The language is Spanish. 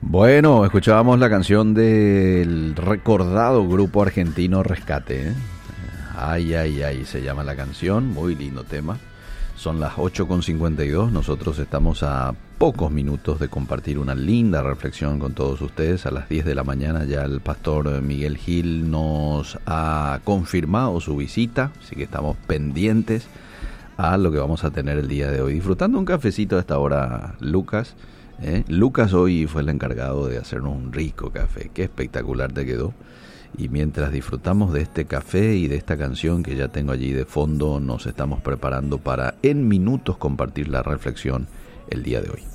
Bueno, escuchábamos la canción del recordado grupo argentino Rescate, ¿eh? Ay, ay, ay, se llama la canción, muy lindo tema. Son las 8:52, nosotros estamos a pocos minutos de compartir una linda reflexión con todos ustedes. A las 10 de la mañana ya el pastor Miguel Gil nos ha confirmado su visita, así que estamos pendientes a lo que vamos a tener el día de hoy. Disfrutando un cafecito a esta hora, Lucas. Lucas hoy fue el encargado de hacernos un rico café. Qué espectacular te quedó. Y mientras disfrutamos de este café y de esta canción que ya tengo allí de fondo, nos estamos preparando para en minutos compartir la reflexión el día de hoy.